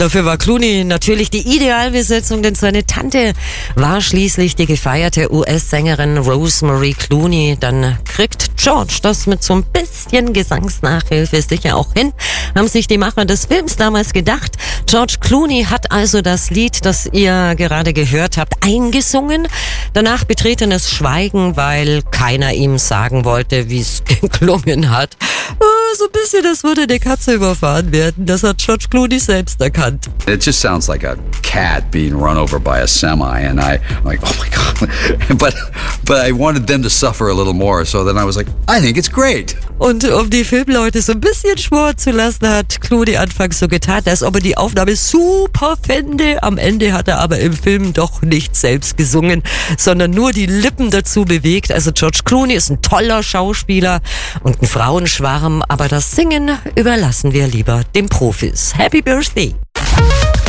Dafür war Clooney natürlich die Idealbesetzung, denn seine Tante war schließlich die gefeierte US-Sängerin Rosemary Clooney. Dann kriegt George das mit so ein bisschen Gesangsnachhilfe sicher auch hin, haben sich die Macher des Films damals gedacht. George Clooney hat also das Lied, das ihr gerade gehört habt, eingesungen. Danach betretenes Schweigen, weil keiner ihm sagen wollte, wie es geklungen hat. So ein bisschen, das würde eine Katze überfahren werden. Das hat George Clooney selbst erkannt. It just sounds like a cat being run over by a semi, and I'm like, oh my God. But I wanted them to suffer a little more, so then I was like, I think it's great. Und um die Filmleute so ein bisschen schmoren zu lassen, hat Clooney anfangs so getan, als ob er die Aufnahme super fände. Am Ende hat er aber im Film doch nicht selbst gesungen, sondern nur die Lippen dazu bewegt. Also George Clooney ist ein toller Schauspieler und ein Frauenschwarm, aber das Singen überlassen wir lieber den Profis. Happy Birthday!